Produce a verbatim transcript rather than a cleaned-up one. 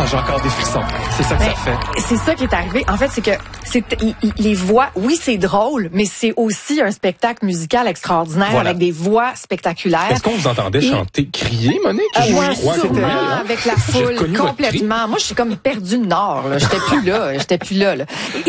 j'ai encore des frissons. C'est ça que Ben, ça fait. C'est ça qui est arrivé. En fait, c'est que c'est il- il- les voix, oui, c'est drôle, mais c'est aussi un spectacle musical extraordinaire Voilà. avec des voix spectaculaires. Est-ce qu'on vous entendait Et- chanter, crier, Monique? Ah, Je- ouais, ouais, sûrement, c'était- hein? avec la J'ai foule, reconnu votre cri. complètement. Moi, je suis comme perdue de nord, là. J'étais plus là, j'étais plus là, là.